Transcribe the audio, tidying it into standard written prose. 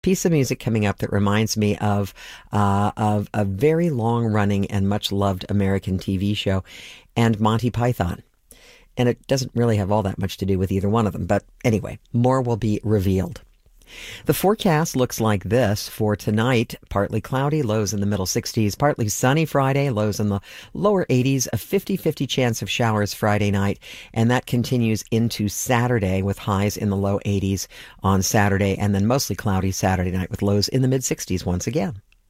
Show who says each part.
Speaker 1: piece of music coming up that reminds me of a very long-running and much-loved American TV show and Monty Python. And it doesn't really have all that much to do with either one of them. But anyway, more will be revealed. The forecast looks like this for tonight. Partly cloudy, lows in the middle 60s. Partly sunny Friday, lows in the lower 80s. A 50-50 chance of showers Friday night. And that continues into Saturday with highs in the low 80s on Saturday. And then mostly cloudy Saturday night with lows in the mid 60s once again.